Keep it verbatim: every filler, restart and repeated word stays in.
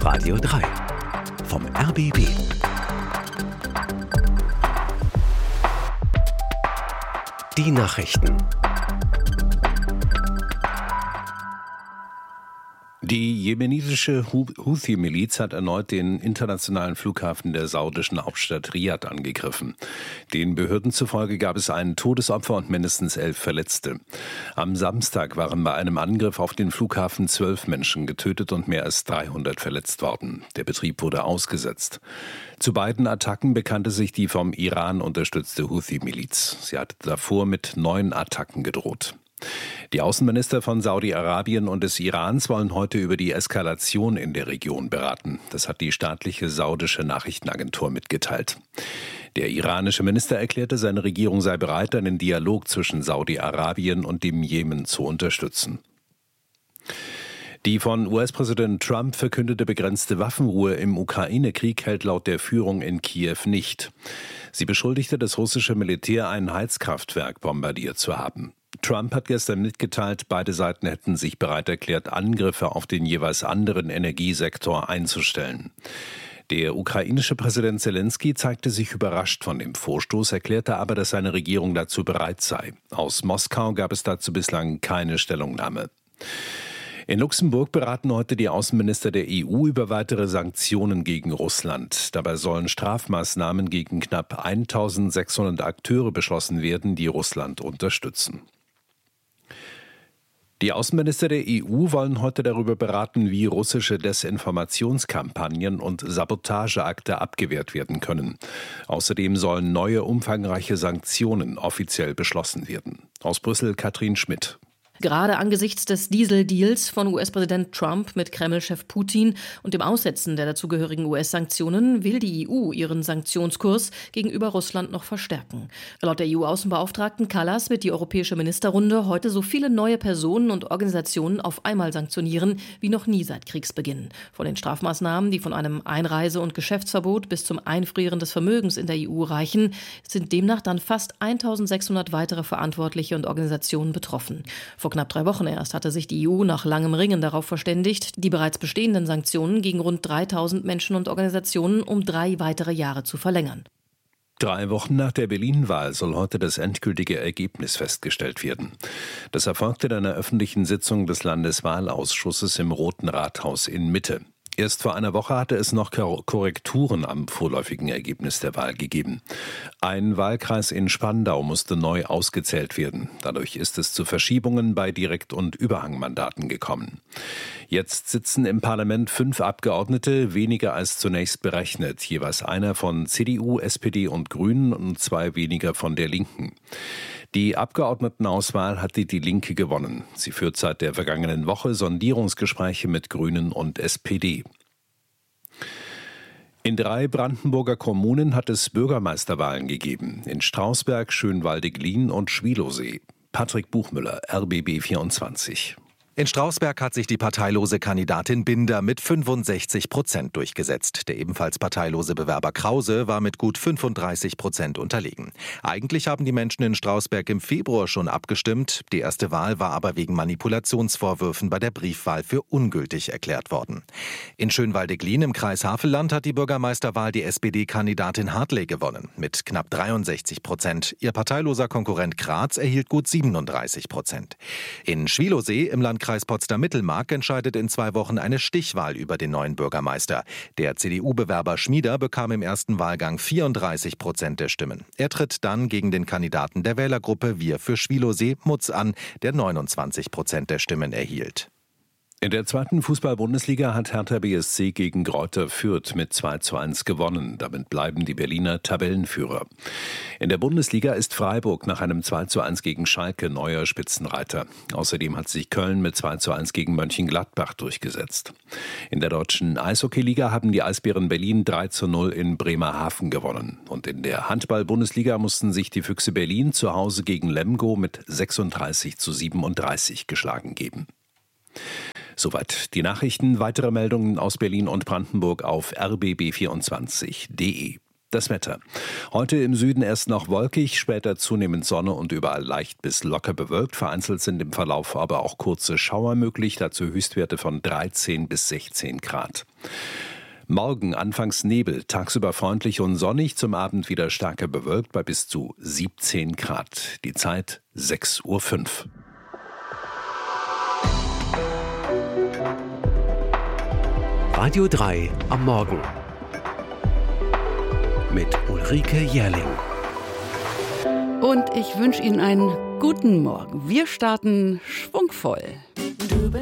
Radio drei vom R B B. Die Nachrichten. Die jemenitische Houthi-Miliz hat erneut den internationalen Flughafen der saudischen Hauptstadt Riad angegriffen. Den Behörden zufolge gab es ein Todesopfer und mindestens elf Verletzte. Am Samstag waren bei einem Angriff auf den Flughafen zwölf Menschen getötet und mehr als dreihundert verletzt worden. Der Betrieb wurde ausgesetzt. Zu beiden Attacken bekannte sich die vom Iran unterstützte Houthi-Miliz. Sie hatte davor mit neun Attacken gedroht. Die Außenminister von Saudi-Arabien und des Irans wollen heute über die Eskalation in der Region beraten. Das hat die staatliche saudische Nachrichtenagentur mitgeteilt. Der iranische Minister erklärte, seine Regierung sei bereit, einen Dialog zwischen Saudi-Arabien und dem Jemen zu unterstützen. Die von U S-Präsident Trump verkündete begrenzte Waffenruhe im Ukraine-Krieg hält laut der Führung in Kiew nicht. Sie beschuldigte das russische Militär, ein Heizkraftwerk bombardiert zu haben. Trump hat gestern mitgeteilt, beide Seiten hätten sich bereit erklärt, Angriffe auf den jeweils anderen Energiesektor einzustellen. Der ukrainische Präsident Zelensky zeigte sich überrascht von dem Vorstoß, erklärte aber, dass seine Regierung dazu bereit sei. Aus Moskau gab es dazu bislang keine Stellungnahme. In Luxemburg beraten heute die Außenminister der E U über weitere Sanktionen gegen Russland. Dabei sollen Strafmaßnahmen gegen knapp eintausendsechshundert Akteure beschlossen werden, die Russland unterstützen. Die Außenminister der E U wollen heute darüber beraten, wie russische Desinformationskampagnen und Sabotageakte abgewehrt werden können. Außerdem sollen neue umfangreiche Sanktionen offiziell beschlossen werden. Aus Brüssel Katrin Schmidt. Gerade angesichts des Dieseldeals von U S-Präsident Trump mit Kreml-Chef Putin und dem Aussetzen der dazugehörigen U S-Sanktionen will die E U ihren Sanktionskurs gegenüber Russland noch verstärken. Laut der E U-Außenbeauftragten Kallas wird die Europäische Ministerrunde heute so viele neue Personen und Organisationen auf einmal sanktionieren wie noch nie seit Kriegsbeginn. Von den Strafmaßnahmen, die von einem Einreise- und Geschäftsverbot bis zum Einfrieren des Vermögens in der E U reichen, sind demnach dann fast eintausendsechshundert weitere Verantwortliche und Organisationen betroffen. Vor knapp drei Wochen erst hatte sich die E U nach langem Ringen darauf verständigt, die bereits bestehenden Sanktionen gegen rund dreitausend Menschen und Organisationen um drei weitere Jahre zu verlängern. Drei Wochen nach der Berlin-Wahl soll heute das endgültige Ergebnis festgestellt werden. Das erfolgte in einer öffentlichen Sitzung des Landeswahlausschusses im Roten Rathaus in Mitte. Erst vor einer Woche hatte es noch Korrekturen am vorläufigen Ergebnis der Wahl gegeben. Ein Wahlkreis in Spandau musste neu ausgezählt werden. Dadurch ist es zu Verschiebungen bei Direkt- und Überhangmandaten gekommen. Jetzt sitzen im Parlament fünf Abgeordnete, weniger als zunächst berechnet. Jeweils einer von C D U, S P D und Grünen und zwei weniger von der Linken. Die Abgeordnetenauswahl hatte die Linke gewonnen. Sie führt seit der vergangenen Woche Sondierungsgespräche mit Grünen und S P D. In drei Brandenburger Kommunen hat es Bürgermeisterwahlen gegeben. In Strausberg, Schönwalde-Glien und Schwielowsee. Patrick Buchmüller, R B B vierundzwanzig. In Strausberg hat sich die parteilose Kandidatin Binder mit fünfundsechzig Prozent durchgesetzt. Der ebenfalls parteilose Bewerber Krause war mit gut fünfunddreißig Prozent unterlegen. Eigentlich haben die Menschen in Strausberg im Februar schon abgestimmt. Die erste Wahl war aber wegen Manipulationsvorwürfen bei der Briefwahl für ungültig erklärt worden. In Schönwalde-Glien im Kreis Havelland hat die Bürgermeisterwahl die S P D-Kandidatin Hartley gewonnen mit knapp dreiundsechzig Prozent. Ihr parteiloser Konkurrent Graz erhielt gut siebenunddreißig Prozent. In Schwielowsee im Landkreis Potsdam-Mittelmark entscheidet in zwei Wochen eine Stichwahl über den neuen Bürgermeister. Der C D U-Bewerber Schmieder bekam im ersten Wahlgang vierunddreißig Prozent der Stimmen. Er tritt dann gegen den Kandidaten der Wählergruppe Wir für Schwielowsee Mutz an, der neunundzwanzig Prozent der Stimmen erhielt. In der zweiten Fußball-Bundesliga hat Hertha B S C gegen Greuther Fürth mit zwei zu eins gewonnen. Damit bleiben die Berliner Tabellenführer. In der Bundesliga ist Freiburg nach einem zwei zu eins gegen Schalke neuer Spitzenreiter. Außerdem hat sich Köln mit zwei zu eins gegen Mönchengladbach durchgesetzt. In der deutschen Eishockeyliga haben die Eisbären Berlin drei zu null in Bremerhaven gewonnen. Und in der Handball-Bundesliga mussten sich die Füchse Berlin zu Hause gegen Lemgo mit sechsunddreißig zu siebenunddreißig geschlagen geben. Soweit die Nachrichten. Weitere Meldungen aus Berlin und Brandenburg auf r b b vierundzwanzig punkt d e. Das Wetter. Heute im Süden erst noch wolkig, später zunehmend Sonne und überall leicht bis locker bewölkt. Vereinzelt sind im Verlauf aber auch kurze Schauer möglich, dazu Höchstwerte von dreizehn bis sechzehn Grad. Morgen anfangs Nebel, tagsüber freundlich und sonnig, zum Abend wieder stärker bewölkt bei bis zu siebzehn Grad. Die Zeit sechs Uhr fünf. Radio drei am Morgen mit Ulrike Jährling. Und ich wünsche Ihnen einen guten Morgen. Wir starten schwungvoll.